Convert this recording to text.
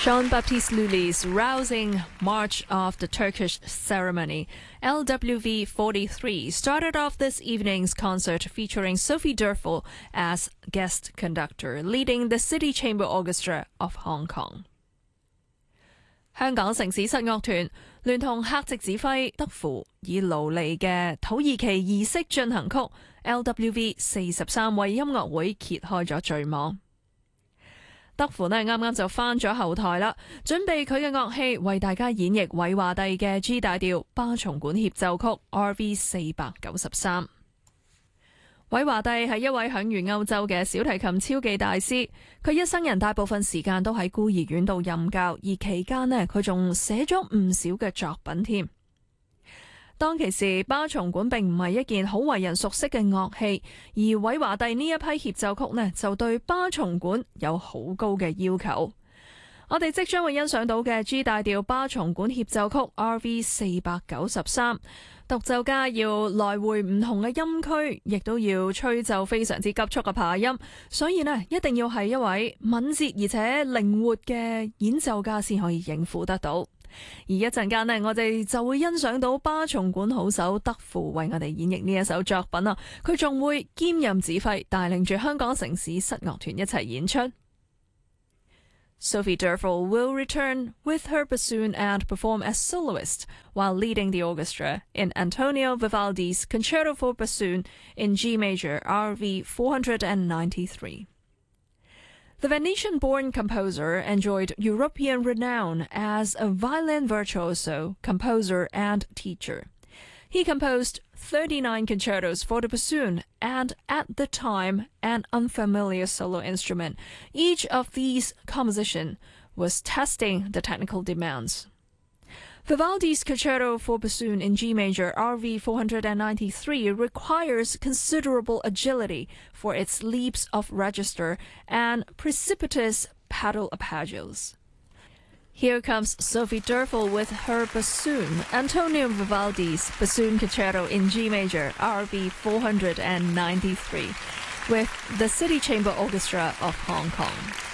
Jean-Baptiste Lully's rousing march of the Turkish ceremony, LWV 43, started off this evening's concert featuring Sophie Durfel as guest conductor, leading the City Chamber Orchestra of Hong Kong. 香港城市室樂團聯同客席指揮德芙以勞利嘅土耳其儀式進行曲 LWV 43為音樂會揭開咗序幕。德芙啱啱就返咗後台啦，準備佢嘅樂器為大家演繹韋華第嘅 G 大調巴松管協奏曲 RV 493。韋華第係一位享譽歐洲嘅小提琴超技大師，佢一生人大部分時間都喺孤兒院度任教，而期間佢仲寫咗唔少嘅作品添。當其時，巴松管並唔係一件好為人熟悉嘅樂器，而韋華第呢一批協奏曲就對巴松管有好高嘅要求。我哋即將會欣賞到嘅 G 大調巴松管協奏曲 RV 493，獨奏家要來回唔同嘅音區，亦都要吹奏非常之急速嘅爬音，所以一定要係一位敏捷而且靈活嘅演奏家先可以應付得到。而一陣間我哋就會欣賞到巴松管好手德芙為我哋演繹呢一首作品啊！佢仲會兼任指揮，帶領住香港城市室樂團一齊演出。Sophie Durfel will return with her bassoon and perform as soloist while leading the orchestra in Antonio Vivaldi's Concerto for Bassoon in G major RV 493. The Venetian-born composer enjoyed European renown as a violin virtuoso, composer, and teacher. He composed 39 concertos for the bassoon and, at the time, an unfamiliar solo instrument. Each of these compositions was testing the technical demands. Vivaldi's Concerto for Bassoon in G major RV 493 requires considerable agility for its leaps of register and precipitous pedal arpeggios. Here comes Sophie Durfel with her bassoon, Antonio Vivaldi's Bassoon Concerto in G major RV 493, with the City Chamber Orchestra of Hong Kong.